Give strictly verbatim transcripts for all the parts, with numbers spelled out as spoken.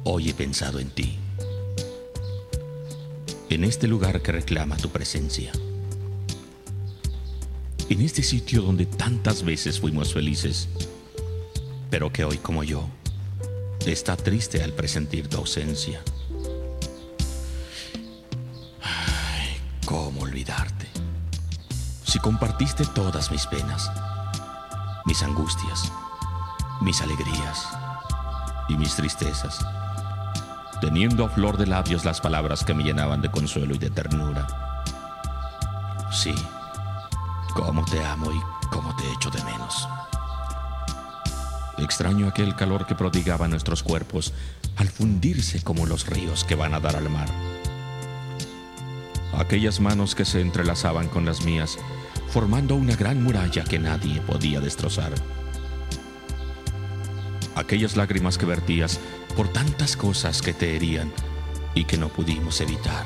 Hoy he pensado en ti, en este lugar que reclama tu presencia, en este sitio donde tantas veces fuimos felices, pero que hoy, como yo, está triste al presentir tu ausencia. Ay, ¿cómo olvidarte? Si compartiste todas mis penas, mis angustias, mis alegrías y mis tristezas, teniendo a flor de labios las palabras que me llenaban de consuelo y de ternura. Sí, cómo te amo y cómo te echo de menos. Extraño aquel calor que prodigaba nuestros cuerpos al fundirse como los ríos que van a dar al mar. Aquellas manos que se entrelazaban con las mías, formando una gran muralla que nadie podía destrozar. Aquellas lágrimas que vertías por tantas cosas que te herían y que no pudimos evitar.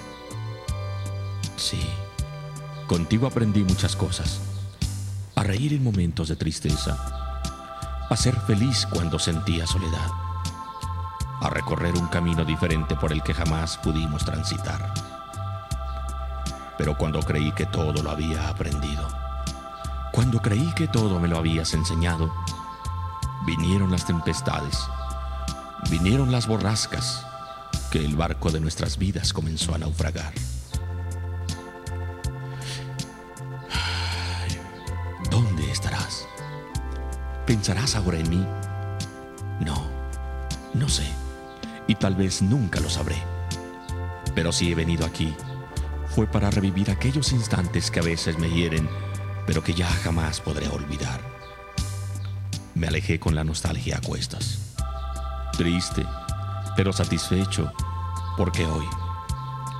Sí, contigo aprendí muchas cosas. A reír en momentos de tristeza, a ser feliz cuando sentía soledad, a recorrer un camino diferente por el que jamás pudimos transitar. Pero cuando creí que todo lo había aprendido, cuando creí que todo me lo habías enseñado, vinieron las tempestades, vinieron las borrascas, que el barco de nuestras vidas comenzó a naufragar. Ay, ¿dónde estarás? ¿Pensarás ahora en mí? No, no sé, y tal vez nunca lo sabré. Pero si he venido aquí, fue para revivir aquellos instantes que a veces me hieren, pero que ya jamás podré olvidar. Me alejé con la nostalgia a cuestas, triste, pero satisfecho, porque hoy